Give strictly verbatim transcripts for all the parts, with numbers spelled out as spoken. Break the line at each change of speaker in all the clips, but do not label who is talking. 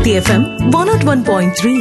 Bharati FM one not one point three.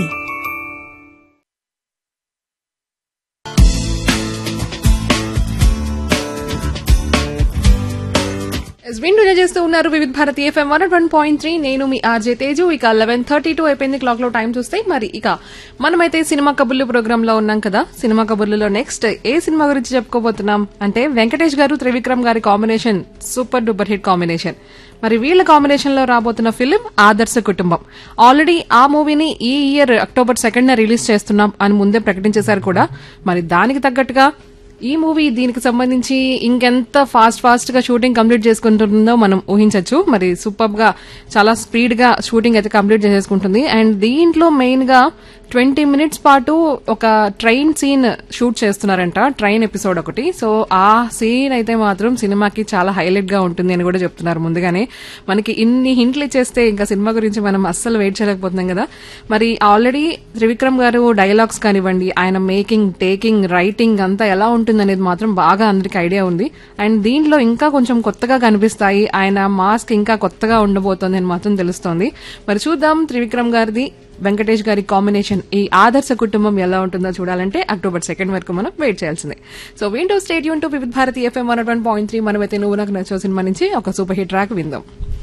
వింటూ చేస్తూ ఉన్నారు వివిధ Bharati FM one one point three. నేను మీ ఆర్జే తేజు. ఇక లెవెన్ థర్టీ టూ అయిపోయింది క్లాక్ లో టైం చూస్తే. మరి ఇక మనమైతే సినిమా కబుర్లు ప్రోగ్రామ్ లో ఉన్నాం కదా. సినిమా కబుర్లలో నెక్స్ట్ ఏ సినిమా గురించి చెప్పుకోబోతున్నాం అంటే వెంకటేష్ గారు త్రివిక్రమ్ గారి combination super duper hit combination. మరి వీళ్ళ కాంబినేషన్ లో రాబోతున్న ఫిలిం ఆదర్శ కుటుంబం. ఆల్రెడీ ఆ మూవీని ఈ ఇయర్ అక్టోబర్ సెకండ్ న రిలీజ్ చేస్తున్నాం అని ముందే ప్రకటించేశారు కూడా. మరి దానికి తగ్గట్టుగా ఈ మూవీ దీనికి సంబంధించి ఇంకెంత ఫాస్ట్ ఫాస్ట్ గా షూటింగ్ కంప్లీట్ చేసుకుంటుందో మనం ఊహించవచ్చు. మరి సూపర్ గా చాలా స్పీడ్ గా షూటింగ్ అయితే కంప్లీట్ చేసేసుకుంటుంది. అండ్ దీంట్లో మెయిన్ గా ట్వంటీ మినిట్స్ పాటు ఒక ట్రైన్ సీన్ షూట్ చేస్తున్నారంట, ట్రైన్ ఎపిసోడ్ ఒకటి. సో ఆ సీన్ అయితే మాత్రం సినిమాకి చాలా హైలైట్ గా ఉంటుంది అని కూడా చెప్తున్నారు ముందుగానే. మనకి ఇన్ని హింట్లు ఇచ్చేస్తే ఇంకా సినిమా గురించి మనం అస్సలు వెయిట్ చేయలేకపోతున్నాం కదా. మరి ఆల్రెడీ త్రివిక్రమ్ గారు డైలాగ్స్ కానివ్వండి, ఆయన మేకింగ్, టేకింగ్, రైటింగ్ అంతా ఎలా ఉంటుంది అనేది మాత్రం బాగా అందరికి ఐడియా ఉంది. అండ్ దీంట్లో ఇంకా కొంచెం కొత్తగా కనిపిస్తాయి. ఆయన మాస్క్ ఇంకా కొత్తగా ఉండబోతోంది అని మాత్రం తెలుస్తోంది. మరి చూద్దాం త్రివిక్రమ్ గారిది వెంకటేష్ గారి కాంబినేషన్ ఈ ఆదర్శ కుటుంబం ఎలా ఉంటుందో చూడాలంటే అక్టోబర్ సెకండ్ వరకు మనం వెయిట్ చేయాల్సిందే. సో వింటూ స్టేట్ యూన్ టు వివిధ Bharati FM one one point three. మనమైతే నువ్వు నాకు నచ్చో సినిమా నుంచి ఒక సూపర్ హిట్ ట్రాక్ విందాం.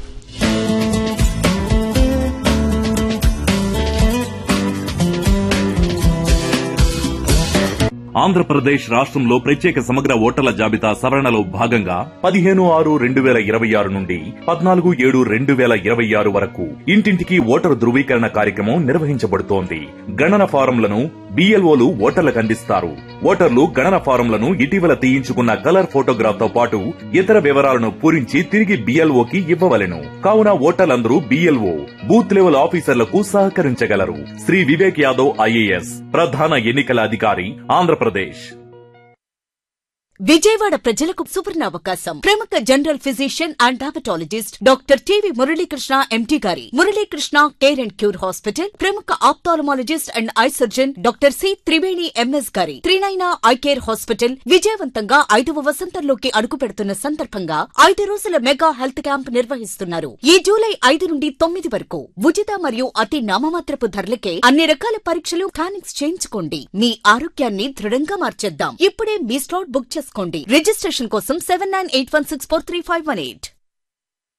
ఆంధ్రప్రదేశ్ రాష్ట్రంలో ప్రత్యేక సమగ్ర ఓటర్ల జాబితా సవరణలో భాగంగా పదిహేను ఆరు రెండు వేల ఇరవై ఆరు నుండి పద్నాలుగు ఏడు రెండు వేల ఇరవై ఆరు వరకు ఇంటింటికి ఓటరు ధృవీకరణ కార్యక్రమం నిర్వహించబడుతోంది. గణన ఫారంలను బిఎల్ఓలు ఓటర్లకు అందిస్తారు. ఓటర్లు గణన ఫారంలను ఇటీవల తీయించుకున్న కలర్ ఫోటోగ్రాఫ్ తో పాటు ఇతర వివరాలను పూరించి తిరిగి బిఎల్ఓకి ఇవ్వవలెను. కావున ఓటర్లందరూ బిఎల్ఓ బూత్ లెవెల్ ఆఫీసర్లకు సహకరించగలరు. శ్రీ వివేక్ యాదవ్ ఐఏఎస్ ప్రధాన ఎన్నికల అధికారి ఆంధ్రప్రదేశ్.
విజయవాడ ప్రజలకు సువర్ణావకాశం. ప్రముఖ general physician and dermatologist doctor TV Muralikrishna empty గారి Muralikrishna care and cure hospital, ప్రముఖ ophthalmologist and I surgeon doctor C Triveni MS గారి త్రినైనా ఐ కేర్ హాస్పిటల్ విజయవంతంగా ఐదవ వసంతంలోకి అడుగు పెడుతున్న సందర్భంగా ఐదు రోజుల మెగా హెల్త్ క్యాంప్ నిర్వహిస్తున్నారు. ఈ జూలై ఐదు నుండి తొమ్మిది వరకు ఉచిత మరియు అతి నామమాత్రపు ధరలకే అన్ని రకాల పరీక్షలు, స్కానింగ్స్ చేయించుకోండి. మీ ఆరోగ్యాన్ని దృఢంగా మార్చేద్దాం. ఇప్పుడే మీ స్లాట్ బుక్ చేసుకోండి. రిజిస్ట్రేషన్ కోసం seven nine eight one six four three five one eight.